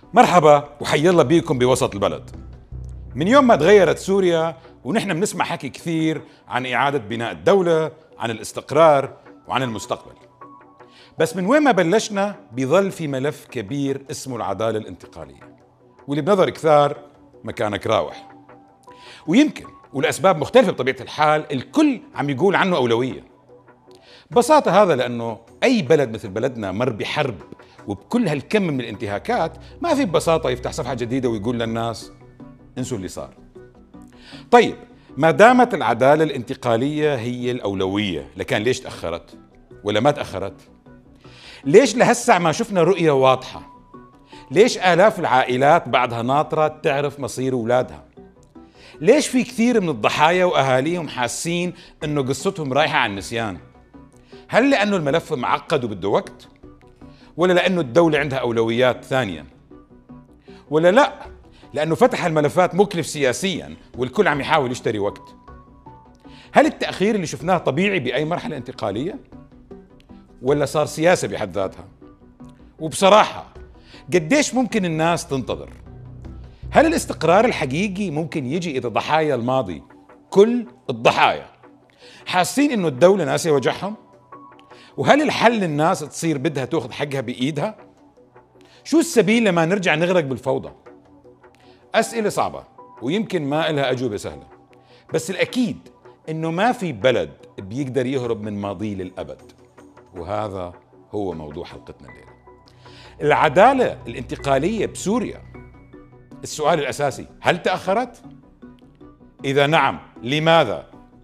مرحبا وحي الله بيكم بوسط البلد. من يوم ما تغيرت سوريا ونحن بنسمع حكي كثير عن إعادة بناء الدولة، عن الاستقرار وعن المستقبل. بس من وين ما بلشنا بيظل في ملف كبير اسمه العدالة الانتقالية، واللي بنظر كثار مكانك راوح. ويمكن والأسباب مختلفة بطبيعة الحال، الكل عم يقول عنه أولوية. ببساطة هذا لأنه أي بلد مثل بلدنا مر بحرب وبكل هالكم من الانتهاكات، ما في ببساطة يفتح صفحة جديدة ويقول للناس انسوا اللي صار. طيب ما دامت العدالة الانتقالية هي الأولوية، لكان ليش تأخرت؟ ولا ما تأخرت؟ ليش لهسع ما شفنا رؤية واضحة؟ ليش آلاف العائلات بعدها ناطرة تعرف مصير أولادها؟ ليش في كثير من الضحايا وأهاليهم حاسين أنه قصتهم رايحة على النسيان؟ هل لأنه الملف معقد وبده وقت؟ ولا لأنه الدولة عندها أولويات ثانية؟ ولا لا لأنه فتح الملفات مكلف سياسيا والكل عم يحاول يشتري وقت؟ هل التأخير اللي شفناه طبيعي بأي مرحلة انتقالية؟ ولا صار سياسة بحد ذاتها؟ وبصراحة قديش ممكن الناس تنتظر؟ هل الاستقرار الحقيقي ممكن يجي إذا ضحايا الماضي، كل الضحايا، حاسين إنه الدولة ناسية وجعهم؟ وهل الحل الناس تصير بدها تأخذ حقها بإيدها؟ شو السبيل لما نرجع نغرق بالفوضى؟ أسئلة صعبة ويمكن ما إلها أجوبة سهلة، بس الأكيد إنه ما في بلد بيقدر يهرب من ماضيه للأبد، وهذا هو موضوع حلقتنا الليلة. العدالة الانتقالية بسوريا، السؤال الأساسي: هل تأخرت؟ إذا نعم، لماذا؟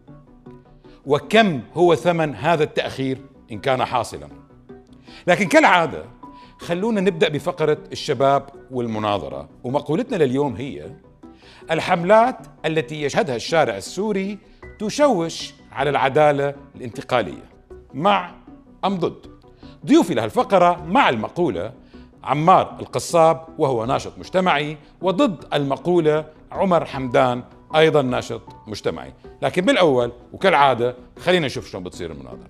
وكم هو ثمن هذا التأخير إن كان حاصلا؟ لكن كالعادة خلونا نبدأ بفقرة الشباب والمناظرة، ومقولتنا لليوم هي: الحملات التي يشهدها الشارع السوري تشوش على العدالة الانتقالية، مع أم ضد؟ ضيوفي لهالفقرة مع المقولة عمار القصاب وهو ناشط مجتمعي، وضد المقولة عمر حمدان أيضا ناشط مجتمعي. لكن بالأول وكالعادة خلينا نشوف شلون بتصير المناظرة.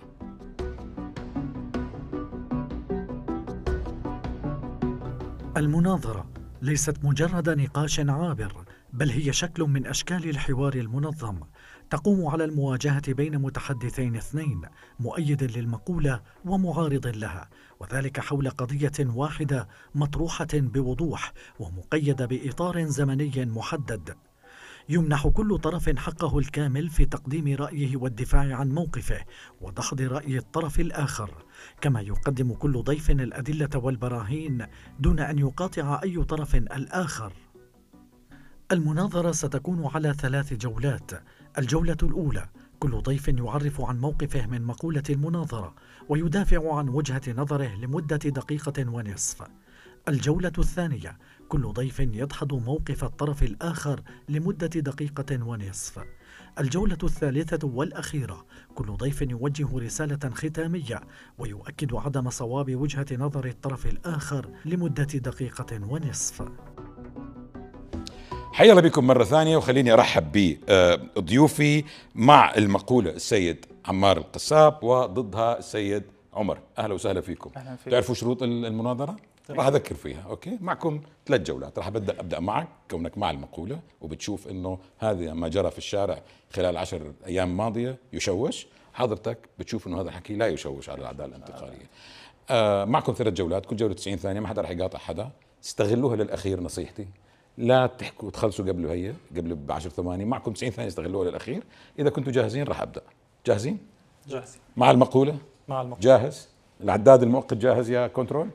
المناظرة ليست مجرد نقاش عابر، بل هي شكل من أشكال الحوار المنظم، تقوم على المواجهة بين متحدثين اثنين، مؤيد للمقولة ومعارض لها، وذلك حول قضية واحدة مطروحة بوضوح ومقيدة بإطار زمني محدد. يمنح كل طرف حقه الكامل في تقديم رأيه والدفاع عن موقفه ودحض رأي الطرف الآخر، كما يقدم كل ضيف الأدلة والبراهين دون أن يقاطع أي طرف الآخر. المناظرة ستكون على 3 جولات. الجولة الأولى كل ضيف يعرف عن موقفه من مقولة المناظرة ويدافع عن وجهة نظره لمدة 1.5 دقيقة. الجولة الثانية كل ضيف يدحض موقف الطرف الآخر لمدة 1.5 دقيقة. الجولة الثالثة والأخيرة كل ضيف يوجه رسالة ختامية ويؤكد عدم صواب وجهة نظر الطرف الآخر لمدة 1.5 دقيقة. حيا الله بكم مرة ثانية، وخليني أرحب بضيوفي. مع المقولة السيد عمار القصاب وضدها السيد عمر. أهلا وسهلا فيكم. أهلا فيك. تعرفوا شروط المناظرة؟ راح أذكر فيها. أوكي، معكم 3 جولات. راح أبدأ معك كونك مع المقولة وبتشوف إنه هذا ما جرى في الشارع خلال 10 أيام ماضية يشوش. حضرتك بتشوف إنه هذا الحكي لا يشوش على العدالة الانتقالية. معكم 3 جولات، كل جولة 90 ثانية، ما حدا راح يقاطع حدا. استغلوها للأخير، نصيحتي لا تحكوا وتخلصوا قبل ب10 ثواني. معكم 90 ثانية، استغلوها للأخير. إذا كنتوا جاهزين راح أبدأ. جاهزين؟ جاهزين. مع المقولة؟ مع المقولة. جاهز؟ العداد المؤقت جاهز يا كنترول؟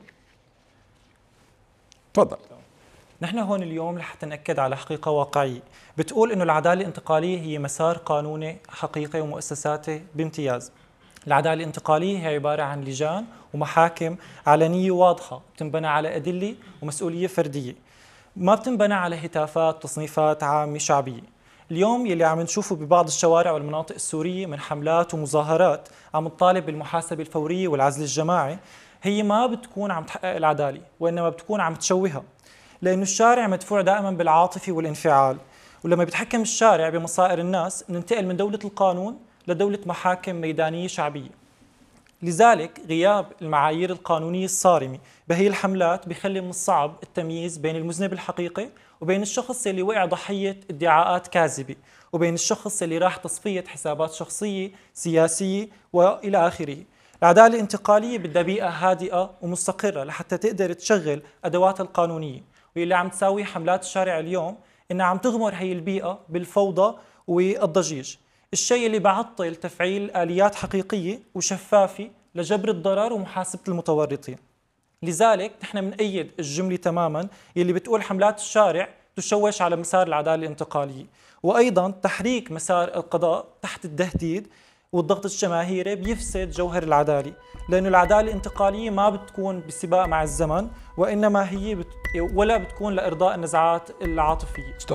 تفضل. نحن هون اليوم لحتى نأكد على حقيقة واقعية بتقول إنه العدالة الانتقالية هي مسار قانوني حقيقي ومؤسساتي بامتياز. العدالة الانتقالية هي عبارة عن لجان ومحاكم علنية واضحة بتنبنى على أدلة ومسؤولية فردية، ما بتنبنى على هتافات تصنيفات عامة شعبية. اليوم يلي عم نشوفه ببعض الشوارع والمناطق السورية من حملات ومظاهرات عم تطالب بالمحاسبة الفورية والعزل الجماعي، هي ما بتكون عم تحقق العدالة، وإنما بتكون عم تشوهها، لأنه الشارع مدفوع دائما بالعاطفة والانفعال، ولما بيتحكم الشارع بمصائر الناس ننتقل من دولة القانون لدولة محاكم ميدانية شعبية. لذلك غياب المعايير القانونية الصارمة بهي الحملات بيخلي من الصعب التمييز بين المذنب الحقيقي وبين الشخص اللي وقع ضحية ادعاءات كاذبة وبين الشخص اللي راح تصفية حسابات شخصية سياسية وإلى آخره. العدالة الانتقالية بدها بيئة هادئة ومستقرة لحتى تقدر تشغل أدواتها القانونية، واللي عم تساوي حملات الشارع اليوم إنها عم تغمر هي البيئة بالفوضى والضجيج، الشيء اللي بعطل تفعيل آليات حقيقية وشفافة لجبر الضرر ومحاسبة المتورطين. لذلك نحن بنأيد الجملة تماما يلي بتقول حملات الشارع تشوش على مسار العدالة الانتقالية، وأيضا تحريك مسار القضاء تحت التهديد والضغط الجماهيري بيفسد جوهر العدالة، لأنه العدالة الانتقالية ما بتكون بسباق مع الزمن وإنما هي ولا بتكون لإرضاء النزعات العاطفية. ستوب.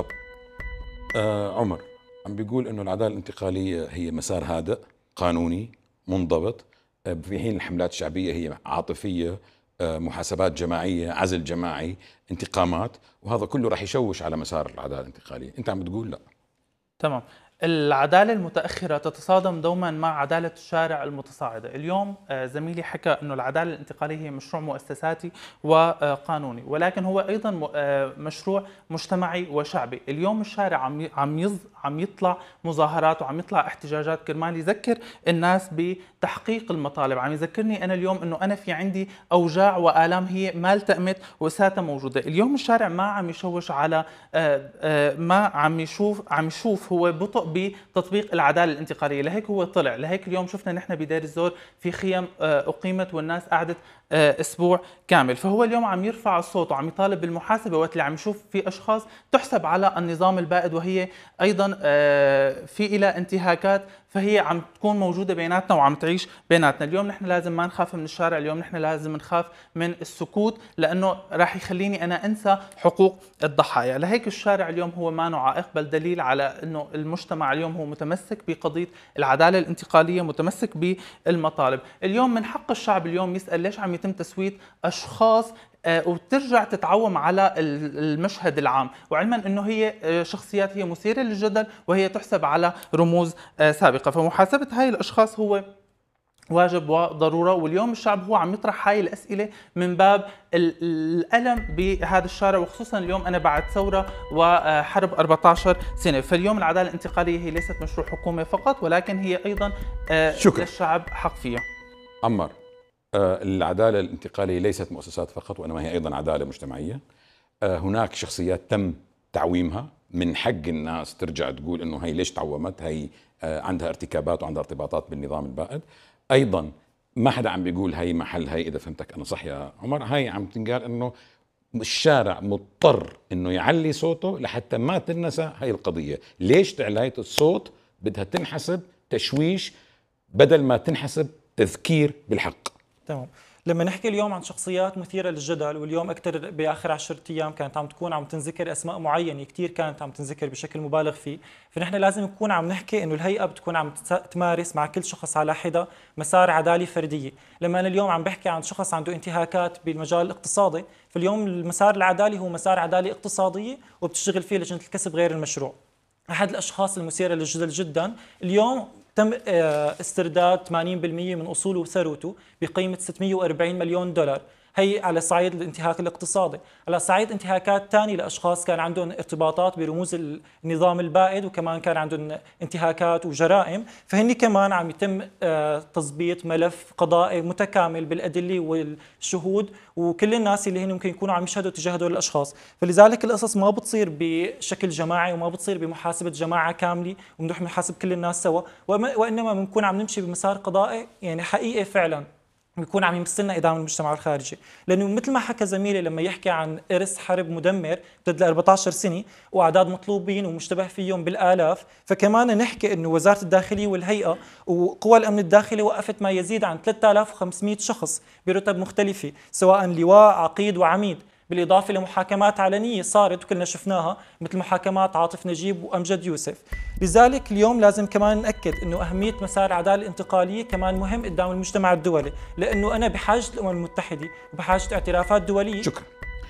عمر عم بيقول انه العداله الانتقاليه هي مسار هادئ قانوني منضبط، في حين الحملات الشعبيه هي عاطفيه، محاسبات جماعيه، عزل جماعي، انتقامات، وهذا كله راح يشوش على مسار العداله الانتقاليه. انت عم بتقول لا. تمام. العدالة المتأخرة تتصادم دوما مع عدالة الشارع المتصاعدة. اليوم زميلي حكى أنه العدالة الانتقالية هي مشروع مؤسساتي وقانوني، ولكن هو أيضا مشروع مجتمعي وشعبي. اليوم الشارع عم يطلع مظاهرات وعم يطلع احتجاجات كرمال يذكر الناس بتحقيق المطالب. عم يذكرني أنا اليوم أنه أنا في عندي أوجاع وآلام هي ما التأمت وساتها موجودة. اليوم الشارع ما عم يشوش على ما عم يشوف هو بطء بتطبيق العداله الانتقاليه، لهيك هو طلع. لهيك اليوم شفنا نحن بدير الزور في خيم اقيمت والناس قعدت اسبوع كامل. فهو اليوم عم يرفع الصوت وعم يطالب بالمحاسبه، وقت اللي عم يشوف في اشخاص تحسب على النظام البائد وهي ايضا في الى انتهاكات، فهي عم تكون موجوده بيناتنا وعم تعيش بيناتنا. اليوم نحن لازم ما نخاف من الشارع، اليوم نحن لازم نخاف من السكوت، لانه راح يخليني انا انسى حقوق الضحايا. لهيك الشارع اليوم هو ما عائق، بل دليل على انه المجتمع اليوم هو متمسك بقضيه العداله الانتقاليه، متمسك بالمطالب. اليوم من حق الشعب اليوم يسال ليش عم يتم تسويت اشخاص وترجع تتعوم على المشهد العام، وعلما انه هي شخصيات هي مثيره للجدل وهي تحسب على رموز سابقه. فمحاسبه هاي الاشخاص هو واجب وضروره، واليوم الشعب هو عم يطرح هاي الاسئله من باب الالم بهذا الشارع، وخصوصا اليوم انا بعد ثوره وحرب 14 سنه. فاليوم العداله الانتقاليه هي ليست مشروع حكومه فقط، ولكن هي ايضا للشعب حق فيها. عمر، العدالة الانتقالية ليست مؤسسات فقط، وإنما هي أيضا عدالة مجتمعية. هناك شخصيات تم تعويمها، من حق الناس ترجع تقول إنه هي ليش تعومت، هي عندها ارتكابات وعندها ارتباطات بالنظام البائد. أيضا ما حدا عم بيقول هي محل هي، إذا فهمتك أنا صح يا عمر، هي عم تنقال إنه الشارع مضطر إنه يعلي صوته لحتى ما تنسى هي القضية. ليش تعلية الصوت بدها تنحسب تشويش بدل ما تنحسب تذكير بالحق. تمام. لما نحكي اليوم عن شخصيات مثيرة للجدل، واليوم أكثر بآخر 10 أيام كانت عم تنذكر أسماء معينة كثير، كانت عم تنذكر بشكل مبالغ فيه، فنحن لازم نكون عم نحكي إنه الهيئة بتكون عم تمارس مع كل شخص على حدة مسار عدالي فردية. لما أنا اليوم عم بحكي عن شخص عنده انتهاكات بالمجال الاقتصادي، فاليوم المسار العدالي هو مسار عدالي اقتصادية وبتشتغل فيه لجنة الكسب غير المشروع. أحد الأشخاص المثيرة للجدل جدا اليوم تم استرداد 80% من أصوله وثروته بقيمة 640 مليون دولار، هي على صعيد الانتهاك الاقتصادي. على صعيد انتهاكات ثانية لأشخاص كان عندهم ارتباطات برموز النظام البائد، وكمان كان عندهم انتهاكات وجرائم، فهني كمان عم يتم تضبيط ملف قضائي متكامل بالأدلة والشهود وكل الناس اللي هن ممكن يكونوا عم يشهدوا تجاه هدول الأشخاص. فلذلك القصص ما بتصير بشكل جماعي وما بتصير بمحاسبة جماعة كاملة ونروح نحاسب كل الناس سوا، وإنما بنكون عم نمشي بمسار قضائي يعني حقيقي فعلا بيكون عم يمثلنا إدام المجتمع الخارجي. لأنه مثل ما حكى زميلي لما يحكي عن إرث حرب مدمر ضد 14 سنة وأعداد مطلوبين ومشتبه فيهم بالآلاف، فكمان نحكي إنه وزارة الداخلية والهيئة وقوى الأمن الداخلي وقفت ما يزيد عن 3500 شخص برتب مختلفة، سواء لواء، عقيد وعميد، بالإضافة لمحاكمات علنية صارت وكلنا شفناها مثل محاكمات عاطف نجيب وأمجد يوسف. لذلك اليوم لازم كمان نأكد أنه أهمية مسار العدالة الانتقالية كمان مهم قدام المجتمع الدولي، لأنه أنا بحاجة الأمم المتحدة وبحاجة اعترافات دولية. شكرا.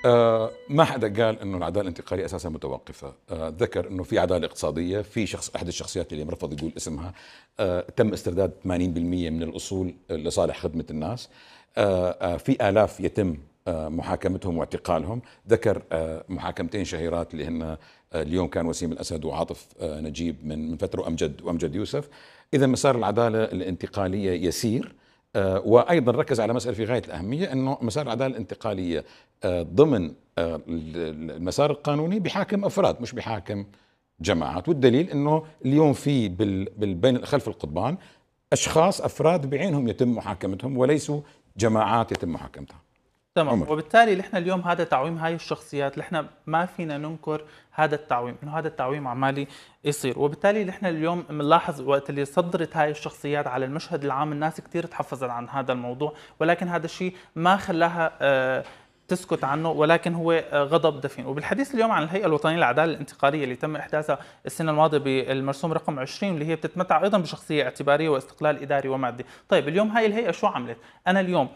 ما حدا قال انه العداله الانتقاليه اساسا متوقفه. ذكر انه في عداله اقتصاديه، في احد الشخصيات اللي مرفض يقول اسمها تم استرداد 80% من الاصول لصالح خدمه الناس. في آلاف يتم محاكمتهم واعتقالهم. ذكر محاكمتين شهيرات اللي هن اليوم كان وسيم الأسد وعاطف نجيب من فترة، وأمجد يوسف. إذا مسار العدالة الانتقالية يسير. وأيضا ركز على مسألة في غاية الأهمية، أنه مسار العدالة الانتقالية ضمن المسار القانوني بحاكم أفراد مش بحاكم جماعات. والدليل أنه اليوم في بين خلف القضبان أشخاص أفراد بعينهم يتم محاكمتهم وليسوا جماعات يتم محاكمتها. تمام. عمر. وبالتالي نحن اليوم هذا تعويم هاي الشخصيات، نحن ما فينا ننكر هذا التعويم، انه هذا التعويم عمالي يصير. وبالتالي نحن اليوم بنلاحظ وقت اللي صدرت هاي الشخصيات على المشهد العام الناس كثير تحفظت عن هذا الموضوع، ولكن هذا الشيء ما خلاها تسكت عنه، ولكن هو غضب دفين. وبالحديث اليوم عن الهيئة الوطنية للعدالة الانتقالية اللي تم إحداثها السنة الماضية بالمرسوم رقم 20، اللي هي بتتمتع أيضا بشخصية اعتبارية واستقلال إداري ومادي. طيب اليوم هاي الهيئة شو عملت؟ أنا اليوم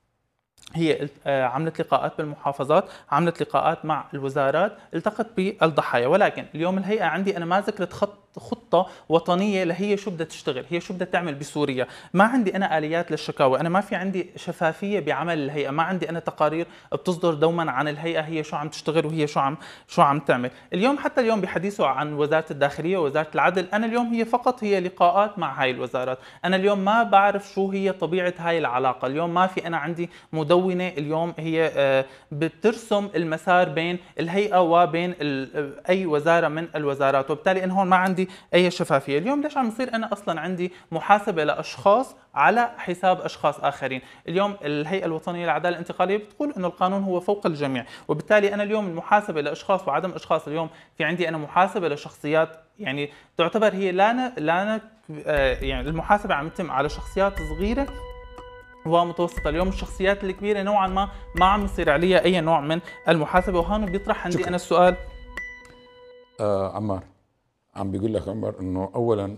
هي عملت لقاءات بالمحافظات، عملت لقاءات مع الوزارات، التقت بالضحايا، ولكن اليوم الهيئة عندي أنا ما ذكرت خطة وطنية لهي شو بدها تشتغل، هي شو بدها تعمل بسوريا. ما عندي أنا آليات للشكاوى، أنا ما في عندي شفافية بعمل الهيئة، ما عندي أنا تقارير بتصدر دوما عن الهيئة هي شو عم تشتغل وهي شو عم تعمل. اليوم حتى اليوم بحديثه عن وزارة الداخلية ووزارة العدل، أنا اليوم هي فقط هي لقاءات مع هاي الوزارات. أنا اليوم ما بعرف شو هي طبيعة هاي العلاقة. اليوم ما في أنا عندي مدونة اليوم هي بترسم المسار بين الهيئة وبين أي وزارة من الوزارات، وبالتالي أنا هون ما عندي أي شفافية. اليوم ليش عم يصير أنا أصلا عندي محاسبة لأشخاص على حساب أشخاص آخرين؟ اليوم الهيئة الوطنية للعدالة الانتقالية بتقول إنه القانون هو فوق الجميع، وبالتالي أنا اليوم المحاسبة لأشخاص وعدم أشخاص، اليوم في عندي أنا محاسبة لشخصيات يعني تعتبر هي يعني المحاسبة عم يتم على شخصيات صغيرة ومتوسطة. اليوم الشخصيات الكبيرة نوعا ما عم يصير عليها أي نوع من المحاسبة. وهون بيطرح عندي أنا السؤال. عمار عم بيقول لك عمر انه اولا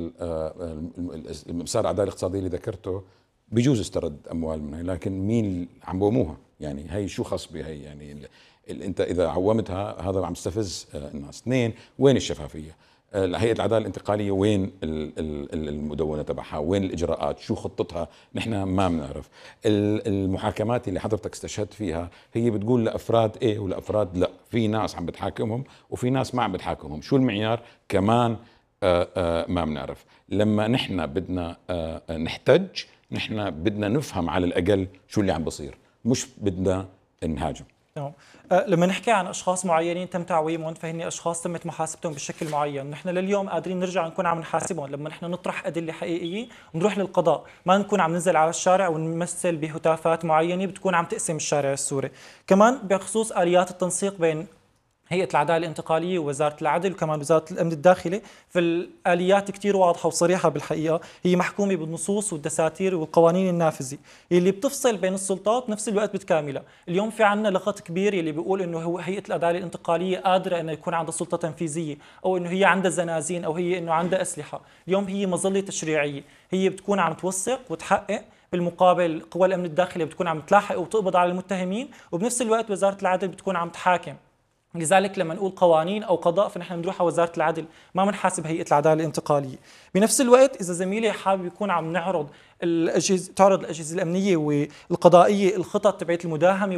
مسار العداله الاقتصاديه اللي ذكرته بيجوز استرد اموال منها، لكن مين عم بوموها؟ يعني هي شو خص بهي؟ يعني انت اذا عومتها هذا عم تستفز الناس. اثنين، وين الشفافيه؟ هيئه العداله الانتقاليه وين المدونه تبعها؟ وين الاجراءات؟ شو خطتها؟ نحن ما بنعرف. المحاكمات اللي حضرتك استشهدت فيها هي بتقول لافراد ايه ولافراد لا، في ناس عم بتحاكمهم وفي ناس ما عم بتحاكمهم. شو المعيار؟ كمان ما بنعرف. لما نحن بدنا نحتج، نحن بدنا نفهم على الاقل شو اللي عم بصير، مش بدنا نهاجم. تمام. لما نحكي عن اشخاص معينين تم تعويمهم، فهني اشخاص تمت محاسبتهم بشكل معين. نحن لليوم قادرين نرجع نكون عم نحاسبهم لما نحن نطرح ادله حقيقيه ونروح للقضاء، ما نكون عم ننزل على الشارع ونمثل بهتافات معينه بتكون عم تقسم الشارع السوري. كمان بخصوص اليات التنسيق بين هيئة العدالة الانتقالية ووزارة العدل وكمان وزارة الأمن الداخلي، فالآليات كتير واضحة وصريحة بالحقيقة، هي محكومة بالنصوص والدساتير والقوانين النافذة اللي بتفصل بين السلطات نفس الوقت بتكاملها. اليوم في عنا لغط كبير اللي بيقول إنه هو هيئة العدالة الانتقالية قادرة إنه يكون عندها سلطة تنفيذية، أو إنه هي عندها زنازين، أو هي إنه عندها أسلحة. اليوم هي مظلة تشريعية، هي بتكون عم توثق وتحقق، بالمقابل قوى الأمن الداخلي بتكون عم تلاحق وتقبض على المتهمين، وبنفس الوقت وزارة العدل بتكون عم تحاكم. لذلك لما نقول قوانين او قضاء فنحن بنروح على وزاره العدل، ما بنحاسب هيئه العداله الانتقاليه. بنفس الوقت اذا زميلي حابب يكون عم نعرض تعرض الاجهزه الامنيه والقضائيه الخطط تبعت المداهمه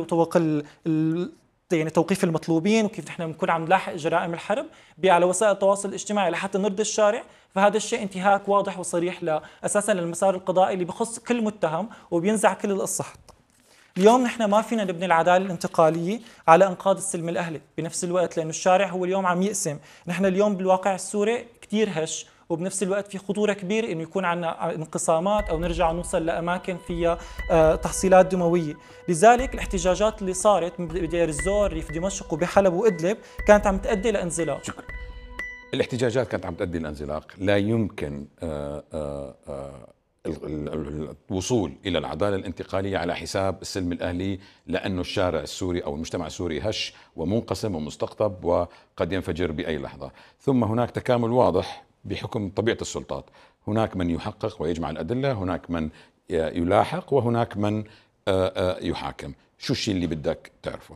يعني توقيف المطلوبين، وكيف نحن بنكون عم نلاحق جرائم الحرب على وسائل التواصل الاجتماعي لحتى نرضي الشارع، فهذا الشيء انتهاك واضح وصريح اساسا للمسار القضائي اللي بخص كل متهم وبينزع كل القصه. حتى اليوم نحن ما فينا نبني العداله الانتقاليه على انقاض السلم الاهلي بنفس الوقت، لانه الشارع هو اليوم عم يقسم. نحن اليوم بالواقع السوري كثير هش، وبنفس الوقت في خطوره كبيره انه يكون عندنا انقسامات او نرجع نوصل لاماكن فيها تحصيلات دمويه. لذلك الاحتجاجات اللي صارت بدير الزور، ريف دمشق، وبحلب وادلب كانت عم تؤدي لانزلاق. شكرا. الاحتجاجات كانت عم تؤدي لانزلاق. لا يمكن الوصول إلى العدالة الانتقالية على حساب السلم الأهلي، لأنه الشارع السوري أو المجتمع السوري هش ومنقسم ومستقطب وقد ينفجر بأي لحظة. ثم هناك تكامل واضح بحكم طبيعة السلطات، هناك من يحقق ويجمع الأدلة، هناك من يلاحق، وهناك من يحاكم. شو الشيء اللي بدك تعرفه؟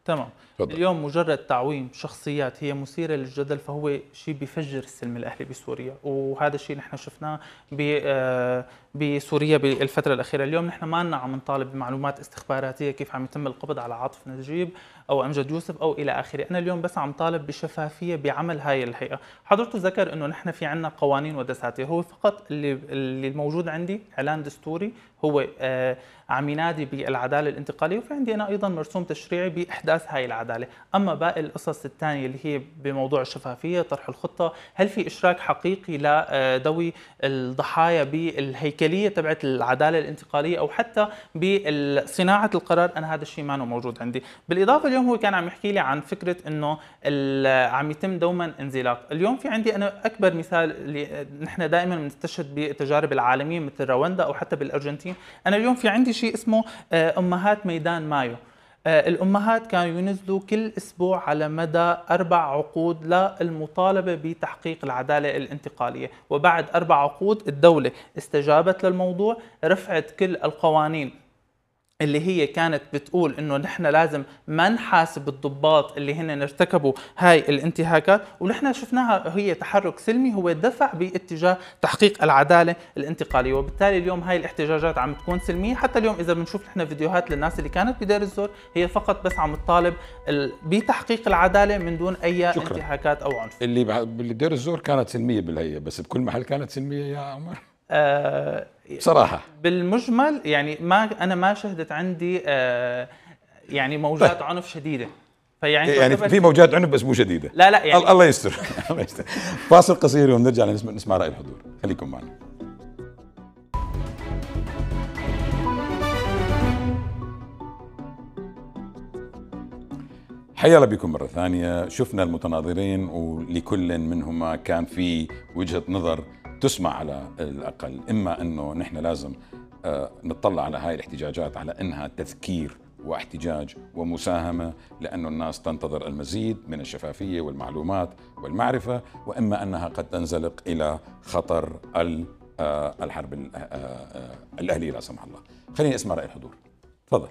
تمام. تفضل. اليوم مجرد تعويم شخصيات هي مثيرة للجدل فهو شيء بيفجر السلم الأهلي بسوريا، وهذا الشيء نحن شفناه بسوريا بالفترة الأخيرة. اليوم نحن ما لنا عم نطالب بمعلومات استخباراتية كيف عم يتم القبض على عاطف نجيب أو أمجد يوسف أو إلى آخره، أنا اليوم بس عم طالب بشفافية بعمل هاي الهيئة. حضرته ذكر إنه نحن في عنا قوانين ودساتير، هو فقط اللي الموجود عندي إعلان دستوري هو عم ينادي بالعدالة الانتقالية، وفي عندي أنا أيضا مرسوم تشريعي بإحداث هاي العدالة. أما باقي القصص الثانية اللي هي بموضوع الشفافية، طرح الخطة، هل في إشراك حقيقي لذوي الضحايا بالهيكلية تبعت العدالة الانتقالية أو حتى بصناعة القرار، أنا هذا الشيء ما موجود عندي. بالإضافة اليوم هو كان عم يحكي لي عن فكرة إنه عم يتم دوما انزلاق. اليوم في عندي أنا أكبر مثال اللي نحن دائما بنستشهد بالتجارب العالمية مثل رواندا أو حتى بالأرجنتين. أنا اليوم في عندي شيء اسمه أمهات ميدان مايو. الأمهات كانوا ينزلوا كل أسبوع على مدى 4 عقود للمطالبة بتحقيق العدالة الانتقالية، وبعد 4 عقود الدولة استجابت للموضوع، رفعت كل القوانين اللي هي كانت بتقول انه نحن لازم ما نحاسب الضباط اللي هن ارتكبوا هاي الانتهاكات، ونحن شفناها هي تحرك سلمي هو دفع باتجاه تحقيق العداله الانتقاليه، وبالتالي اليوم هاي الاحتجاجات عم تكون سلمية. حتى اليوم اذا بنشوف نحن فيديوهات للناس اللي كانت بدير الزور هي فقط بس عم تطالب بتحقيق العداله من دون اي انتهاكات او عنف. اللي بدير الزور كانت سلمية بالهيئة، بس بكل محل كانت سلمية يا عمر؟ صراحة بالمجمل يعني أنا ما شهدت عندي يعني موجات عنف شديدة، يعني في موجات عنف بس مو شديدة. لا يعني الله يستر. الله يستر. فاصل قصير ونرجع نسمع رأي الحضور، خليكم معنا. حيا الله بكم مرة ثانية. شفنا المتناظرين ولكل منهما كان في وجهة نظر تسمع على الأقل، إما أنه نحن لازم نطلع على هاي الاحتجاجات على أنها تذكير واحتجاج ومساهمة لأنه الناس تنتظر المزيد من الشفافية والمعلومات والمعرفة، وإما أنها قد تنزلق إلى خطر الحرب الأهلية لا سمح الله. خليني أسمع رأي الحضور. تفضل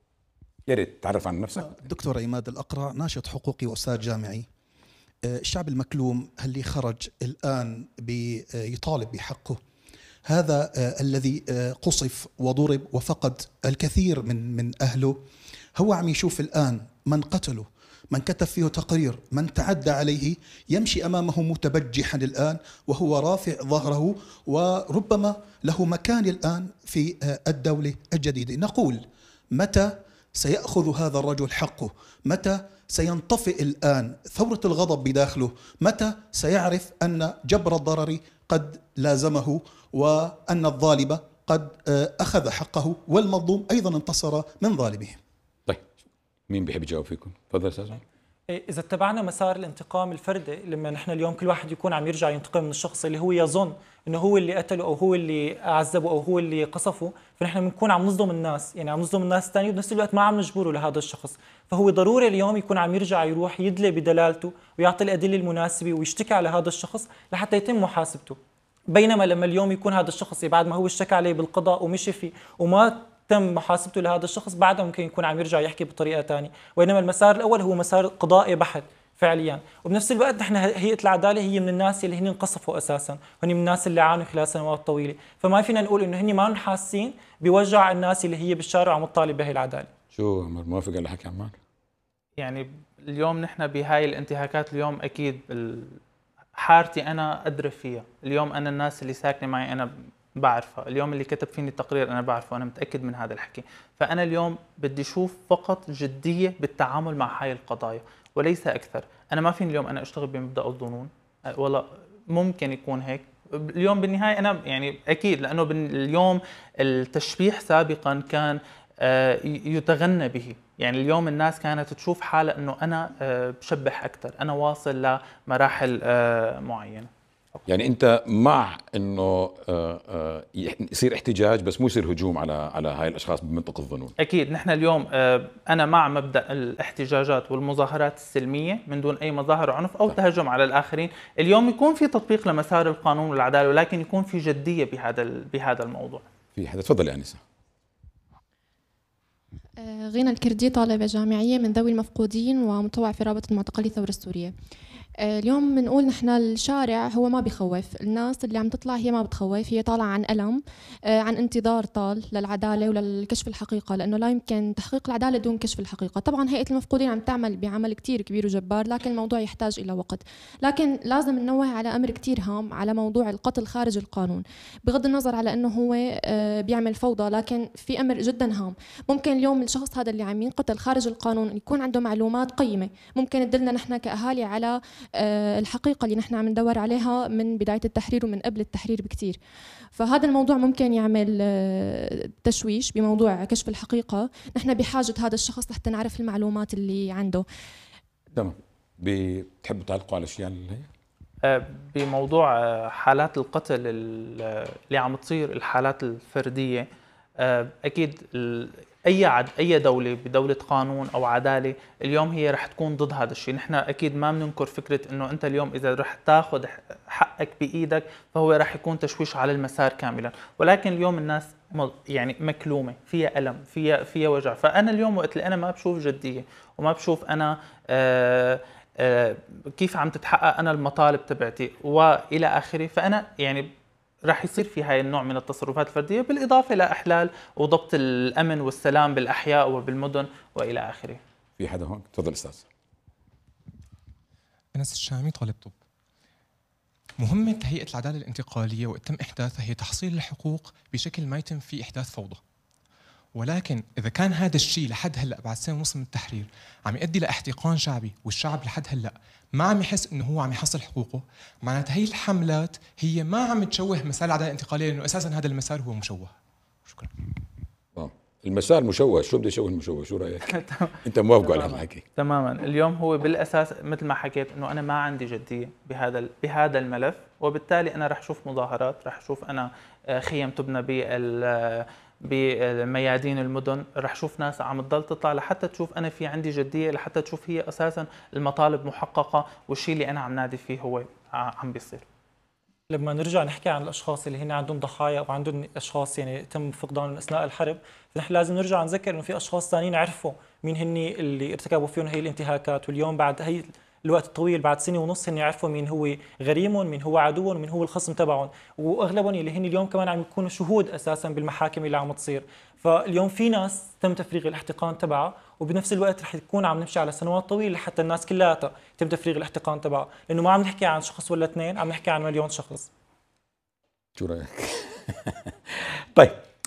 يا ريت تعرف عن نفسك. دكتور عماد الأقرع، ناشط حقوقي وأستاذ جامعي. الشعب المكلوم اللي خرج الآن يطالب بحقه، هذا الذي قصف وضرب وفقد الكثير من أهله، هو عم يشوف الآن من قتله، من كتب فيه تقرير، من تعدى عليه، يمشي أمامه متبجحا الآن وهو رافع ظهره، وربما له مكان الآن في الدولة الجديدة. نقول متى سيأخذ هذا الرجل حقه؟ متى سينطفئ الآن ثورة الغضب بداخله؟ متى سيعرف أن جبر الضرر قد لازمه، وأن الظالم قد أخذ حقه، والمظلوم أيضا انتصر من ظالمه؟ طيب مين بيحب يجاوب فيكم؟ تفضل أستاذ. إذا اتبعنا مسار الانتقام الفردي، لما نحن اليوم كل واحد يكون عم يرجع ينتقم من الشخص اللي هو يظن انه هو اللي قتله او هو اللي عذبه او هو اللي قصفه، فنحن بنكون عم نظلم الناس، يعني عم نظلم الناس الثانيه وبنفس الوقت ما عم نجبره لهذا الشخص. فهو ضروري اليوم يكون عم يرجع يروح يدلي بدلالته ويعطي الادله المناسبه ويشتكي على هذا الشخص لحتى يتم محاسبته. بينما لما اليوم يكون هذا الشخص بعد ما هو اشتكى عليه بالقضاء ومشي فيه وما تم محاسبته لهذا الشخص، بعدها ممكن يكون عم يرجع يحكي بطريقه ثانيه، وانما المسار الاول هو مسار قضائي بحت فعليا. وبنفس الوقت نحن هيئه العداله هي من الناس اللي هن انقصفوا اساسا، هن من الناس اللي عانوا خلال سنوات طويله، فما فينا نقول انه هن ما حاسين بوجع الناس اللي هي بالشارع وعم تطالب بهي العداله. شو موافق على حكي عمان؟ يعني اليوم نحن بهاي الانتهاكات اليوم اكيد حارتي انا ادري فيها، اليوم انا الناس اللي ساكنه معي انا بعرفها، اليوم اللي كتب فيني التقرير انا بعرفه، انا متاكد من هذا الحكي. فانا اليوم بدي اشوف فقط جديه بالتعامل مع هاي القضايا وليس اكثر. انا ما فيني اليوم انا اشتغل بمبدا الظنون، والله ممكن يكون هيك. اليوم بالنهايه انا يعني اكيد لانه اليوم التشبيح سابقا كان يتغنى به، يعني اليوم الناس كانت تشوف حالها انه انا بشبح اكثر، انا واصل لمراحل معينه. يعني انت مع انه يصير احتجاج بس مو يصير هجوم على هاي الاشخاص بمنطق الظنون؟ اكيد نحن اليوم انا مع مبدا الاحتجاجات والمظاهرات السلميه من دون اي مظاهر عنف او تهجم على الاخرين. اليوم يكون في تطبيق لمسار القانون والعداله، ولكن يكون في جديه بهذا الموضوع. في حدا؟ تفضل يا انسه. غينة الكردي طالبة جامعية من ذوي المفقودين ومتطوع في رابطة معتقلي الثورة السورية. اليوم بنقول نحن الشارع هو ما بيخوف، الناس اللي عم تطلع هي ما بتخوف، هي طالعة عن ألم، عن انتظار طال للعدالة وللكشف الحقيقة، لأنه لا يمكن تحقيق العدالة دون كشف الحقيقة. طبعا هيئة المفقودين عم تعمل بعمل كتير كبير وجبار، لكن الموضوع يحتاج إلى وقت. لكن لازم ننوه على أمر كتير هام، على موضوع القتل خارج القانون، بغض النظر على أنه هو بيعمل فوضى، لكن في أمر جدا هام. ممكن اليوم الشخص هذا اللي عم ينقتل خارج القانون يكون عنده معلومات قيمة ممكن تدلنا نحن كأهالي على الحقيقة اللي نحن عم ندور عليها من بداية التحرير ومن قبل التحرير بكتير. فهذا الموضوع ممكن يعمل تشويش بموضوع كشف الحقيقة. نحن بحاجة هذا الشخص لحتى نعرف المعلومات اللي عنده. تمام. بتحبوا تعلقوا على الاشياء اللي هي بموضوع حالات القتل اللي عم تصير، الحالات الفردية، أكيد أي دولة بدولة قانون أو عدالة اليوم هي رح تكون ضد هذا الشيء. نحن أكيد ما بننكر فكرة إنه أنت اليوم إذا رح تاخذ حقك بإيدك فهو رح يكون تشويش على المسار كاملا، ولكن اليوم الناس يعني مكلومة، فيها ألم، فيها وجع. فأنا اليوم وقت اللي أنا ما بشوف جدية وما بشوف أنا كيف عم تتحقق أنا المطالب تبعتي وإلى آخره، فأنا يعني راح يصير في هاي النوع من التصرفات الفردية، بالإضافة إلى إحلال وضبط الأمن والسلام بالأحياء وبالمدن وإلى آخره. في حدا هون؟ تفضل أستاذ. أنس الشامي، طالب طب. مهمة هيئة العدالة الانتقالية وقت تم إحداثها هي تحصيل الحقوق بشكل ما يتم فيه إحداث فوضى، ولكن إذا كان هذا الشيء لحد هلأ بعد سنة ونص من التحرير عم يؤدي لاحتقان شعبي والشعب لحد هلأ ما عم يحس إنه هو عم يحصل حقوقه، معناتها هي الحملات هي ما عم تشوه مسار العدالة الانتقالية، لأنه أساساً هذا المسار هو مشوه. شكراً. المسار مشوه، شو بده يشوه المشوه؟ شو رأيك؟ أنت موافق على هالحكي؟ تماماً. اليوم هو بالأساس مثل ما حكيت إنه أنا ما عندي جدية بهذا الملف، وبالتالي أنا رح أشوف مظاهرات، رح أشوف أنا خيم تبنى بميادين المدن، رح أشوف ناس عم تضل تطلع لحتى تشوف أنا في عندي جدية، لحتى تشوف هي أساساً المطالب محققة والشيء اللي أنا عم نادي فيه هو عم بيصير. لما نرجع نحكي عن الاشخاص اللي هن عندهم ضحايا او عندهم اشخاص يعني تم فقدانهم اثناء الحرب، فنحن لازم نرجع نذكر انه في اشخاص ثانيين عرفوا مين هن اللي ارتكبوا فيهم هي الانتهاكات، واليوم بعد هي الوقت الطويل بعد سنه ونص هن يعرفوا مين هو غريمهم، مين هو عدوهم، مين هو الخصم تبعهم، واغلبهم اللي هن اليوم كمان عم يكونوا شهود اساسا بالمحاكم اللي عم تصير. فاليوم في ناس تم تفريغ الاحتقان تبعها، وبنفس الوقت رح يكون عم نمشي على سنوات طويله لحتى الناس كلها يتم تفريغ الاحتقان تبعها، لانه ما عم نحكي عن شخص ولا اثنين، عم نحكي عن مليون شخص. شو رأيك؟ طيب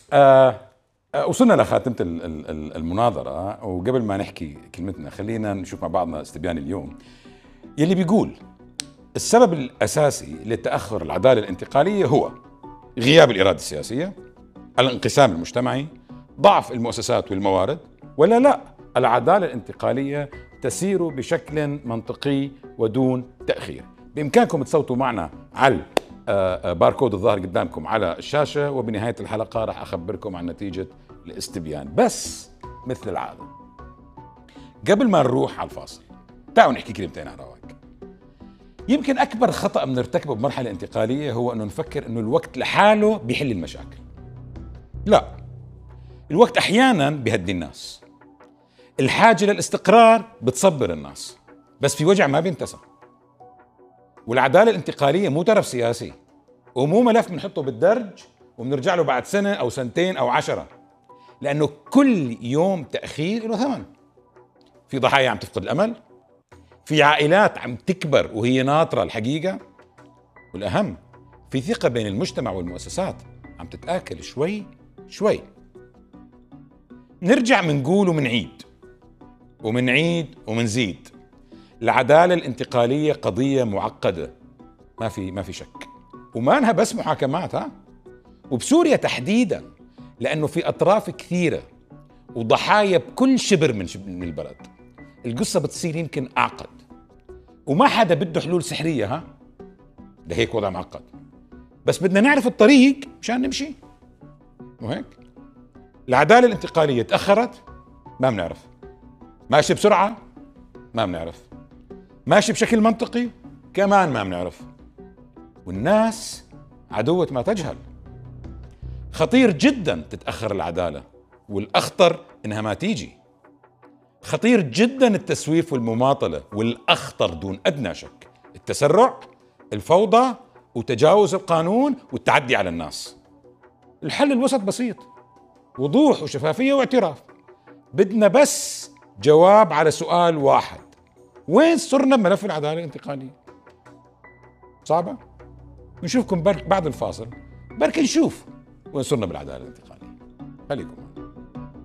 وصلنا لخاتمة المناظرة، وقبل ما نحكي كلمتنا خلينا نشوف مع بعضنا استبيان اليوم يلي بيقول السبب الأساسي لتأخر العدالة الانتقالية هو غياب الإرادة السياسية، الانقسام المجتمعي، ضعف المؤسسات والموارد، ولا لا العدالة الانتقالية تسير بشكل منطقي ودون تأخير. بإمكانكم تصوتوا معنا على باركود الظاهر قدامكم على الشاشة، وبنهاية الحلقة راح أخبركم عن نتيجة الاستبيان. بس مثل العادة قبل ما نروح على الفاصل تعالوا نحكي كلمتين عن رواق. يمكن أكبر خطأ بنرتكبه بمرحلة انتقالية هو أنه نفكر أنه الوقت لحاله بيحل المشاكل. لا، الوقت أحيانا بيهدي الناس، الحاجة للاستقرار بتصبر الناس، بس في وجع ما بينتسى. والعدالة الانتقالية مو ترف سياسي، ومو ملف بنحطه بالدرج وبنرجع له بعد سنة أو سنتين أو 10، لأنه كل يوم تأخير له ثمن. في ضحايا عم تفقد الأمل، في عائلات عم تكبر وهي ناطرة الحقيقة، والأهم في ثقة بين المجتمع والمؤسسات عم تتآكل شوي شوي. نرجع منقول ومنعيد ومنعيد ومنزيد، العدالة الانتقالية قضية معقدة ما في شك، وما انها بس محاكمات وبسوريا تحديدا، لأنه في أطراف كثيرة وضحايا بكل شبر من البلد. القصة بتصير يمكن أعقد، وما حدا بده حلول سحرية ده هيك وضع معقد، بس بدنا نعرف الطريق مشان نمشي، مو هيك؟ العدالة الانتقالية تأخرت ما بنعرف، ماشي بسرعة ما بنعرف، ماشي بشكل منطقي كمان ما بنعرف، والناس عدوة ما تجهل. خطير جدا تتأخر العدالة، والأخطر إنها ما تيجي. خطير جدا التسويف والمماطلة، والأخطر دون أدنى شك التسرع، الفوضى، وتجاوز القانون والتعدي على الناس. الحل الوسط بسيط، وضوح وشفافية واعتراف. بدنا بس جواب على سؤال واحد: وين صرنا بملف العدالة الانتقالية؟ صعبة؟ نشوفكم بعد الفاصل، بركي نشوف وين صرنا بالعدالة الانتقالية. خليكم